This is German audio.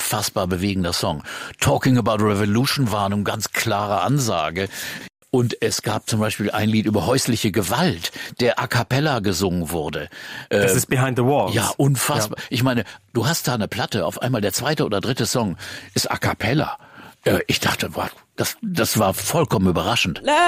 unfassbar bewegender Song. Talking About Revolution war eine ganz klare Ansage. Und es gab zum Beispiel ein Lied über häusliche Gewalt, der a cappella gesungen wurde. Das ist Behind the Walls. Ja, unfassbar. Ja. Ich meine, du hast da eine Platte, auf einmal der zweite oder dritte Song ist a cappella. Ich dachte, das war vollkommen überraschend.